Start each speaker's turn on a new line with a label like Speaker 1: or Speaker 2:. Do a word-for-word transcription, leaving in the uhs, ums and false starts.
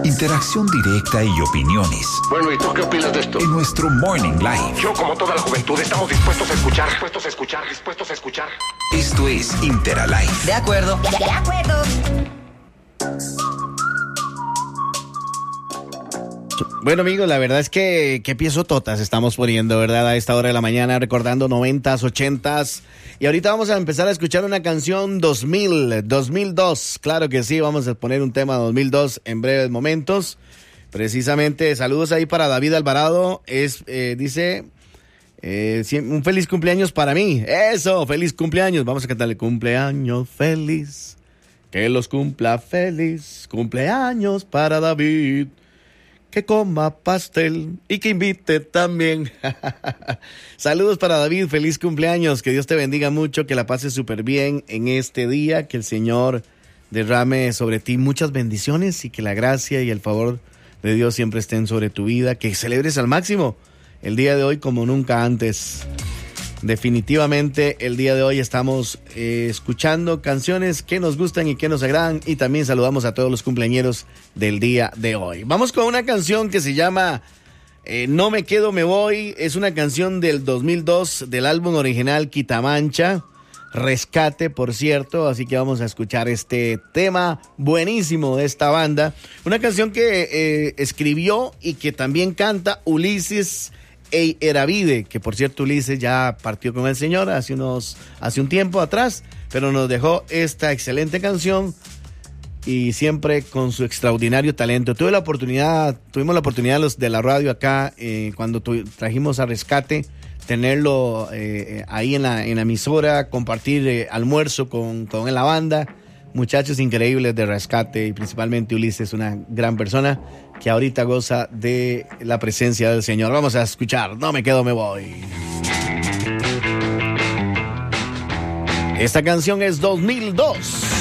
Speaker 1: Interacción directa y opiniones.
Speaker 2: Bueno, ¿y tú qué opinas de esto?
Speaker 1: En nuestro Morning Live.
Speaker 2: Yo, como toda la juventud, estamos dispuestos a escuchar. Dispuestos a escuchar, dispuestos a escuchar.
Speaker 1: Esto es Interalive.
Speaker 3: De acuerdo.
Speaker 4: De, de acuerdo.
Speaker 5: Bueno, amigos, la verdad es que qué piezototas estamos poniendo, ¿verdad? A esta hora de la mañana, recordando noventas, ochentas. Y ahorita vamos a empezar a escuchar una canción dos mil, dos mil dos. Claro que sí, vamos a poner un tema dos mil dos en breves momentos. Precisamente, saludos ahí para David Alvarado. Es, eh, dice, eh, un feliz cumpleaños para mí. Eso, feliz cumpleaños. Vamos a cantarle cumpleaños feliz. Que los cumpla feliz. Cumpleaños para David. Que coma pastel y que invite también. Saludos para David, feliz cumpleaños, que Dios te bendiga mucho, que la pases súper bien en este día, que el Señor derrame sobre ti muchas bendiciones y que la gracia y el favor de Dios siempre estén sobre tu vida, que celebres al máximo el día de hoy como nunca antes. Definitivamente el día de hoy estamos eh, escuchando canciones que nos gustan y que nos agradan, y también saludamos a todos los cumpleañeros del día de hoy. Vamos con una canción que se llama eh, No me quedo, me voy. Es una canción del dos mil dos del álbum original Quitamancha, Rescate, por cierto, así que vamos a escuchar este tema buenísimo de esta banda. Una canción que eh, escribió y que también canta Ulises Eravide, que por cierto Ulises ya partió con el Señor hace unos hace un tiempo atrás, pero nos dejó esta excelente canción y siempre con su extraordinario talento. Tuve la oportunidad, tuvimos la oportunidad los de la radio acá eh, cuando tu, trajimos a Rescate, tenerlo eh, ahí en la, en la emisora, compartir eh, almuerzo con, con la banda. Muchachos increíbles de Rescate y principalmente Ulises, una gran persona que ahorita goza de la presencia del Señor. Vamos a escuchar No me quedo, me voy. Esta canción es dos mil dos.